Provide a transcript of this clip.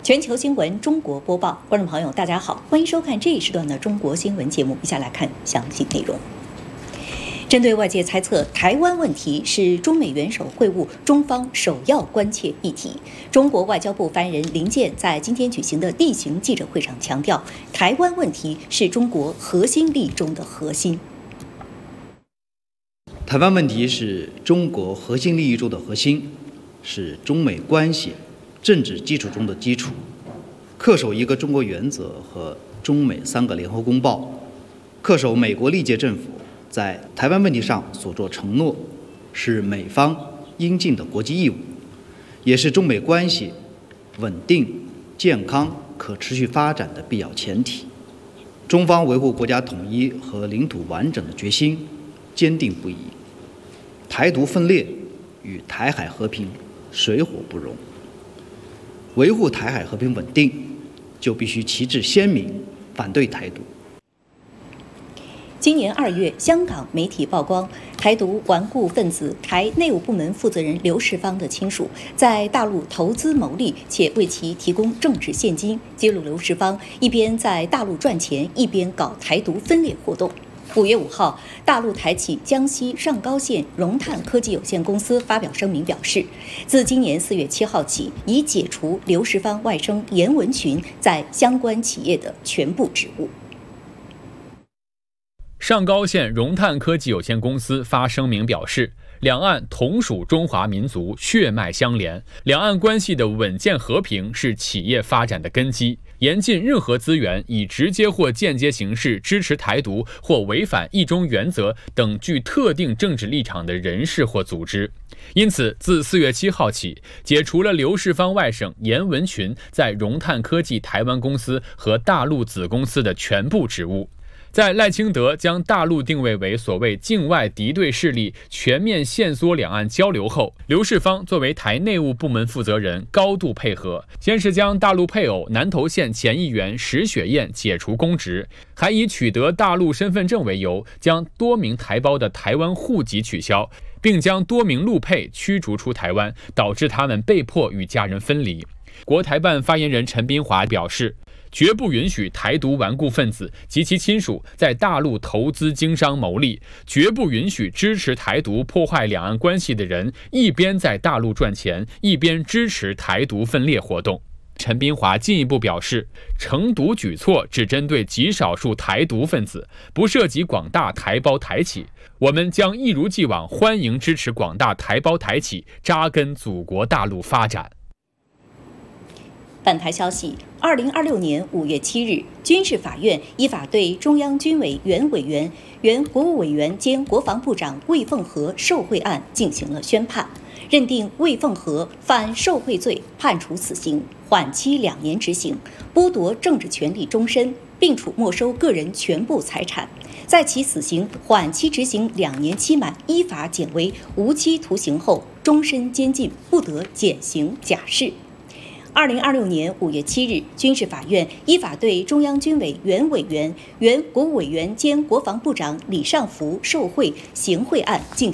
全球新闻中国播报，观众朋友大家好，欢迎收看这一时段的中国新闻节目，一起来看详细内容。针对外界猜测台湾问题是中美元首会晤中方首要关切议题，中国外交部发言人林健在今天举行的例行记者会上强调，台湾问题是中国核心利益中的核心。 台湾问题是中国核心利益中的核心，是中美关系政治基础中的基础，恪守一个中国原则和中美3个联合公报，恪守美国历届政府在台湾问题上所作承诺，是美方应尽的国际义务，也是中美关系稳定、健康、可持续发展的必要前提。中方维护国家统一和领土完整的决心坚定不移，台独分裂与台海和平水火不容。维护台海和平稳定，就必须旗帜鲜明，反对台独。 今年2月，香港媒体曝光台独顽固分子台内务部门负责人刘世芳的亲属在大陆投资牟利，且为其提供政治现金。揭露刘世芳一边在大陆赚钱，一边搞台独分裂活动。5月5号，大陆台企江西上高县融碳科技有限公司发表声明表示，自今年4月7号起，已解除刘世芳外甥严文群在相关企业的全部职务。 上高县融碳科技有限公司发声明表示，两岸同属中华民族，血脉相连，两岸关系的稳健和平是企业发展的根基。严禁任何资源以直接或间接形式支持台独或违反一中原则等具特定政治立场的人士或组织。因此，自4月7号起，解除了刘世芳外甥严文群在融碳科技台湾公司和大陆子公司的全部职务。在赖清德将大陆定位为所谓境外敌对势力，全面限缩两岸交流后，刘世芳作为台内务部门负责人高度配合，先是将大陆配偶南投县前议员石雪燕解除公职，还以取得大陆身份证为由，将多名台胞的台湾户籍取消，并将多名陆配驱逐出台湾，导致他们被迫与家人分离。国台办发言人陈斌华表示，绝不允许台独顽固分子及其亲属在大陆投资经商牟利，绝不允许支持台独破坏两岸关系的人一边在大陆赚钱，一边支持台独分裂活动。陈斌华进一步表示，惩毒举措只针对极少数台独分子，不涉及广大台胞台企。我们将一如既往欢迎支持广大台胞台企扎根祖国大陆发展。 本台消息，2026年5月7日，军事法院依法对中央军委原委员、原国务委员兼国防部长魏凤和受贿案进行了宣判，认定魏凤和犯受贿罪，判处死刑，缓期2年执行，剥夺政治权利终身，并处没收个人全部财产。在其死刑缓期执行2年期满，依法减为无期徒刑后，终身监禁，不得减刑假释。2026年5月7日，军事法院依法对中央军委原委员、原国务委员兼国防部长李尚福受贿、行贿案进